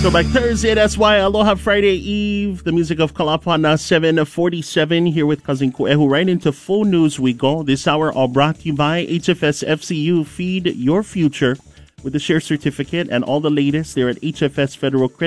Throwback Thursday, that's why Aloha Friday Eve. The music of Kalapana 747 here with Cousin Kuehu. Right into full news we go. This hour all brought to you by HFS FCU. Feed your future with the share certificate and all the latest there at HFS Federal Credit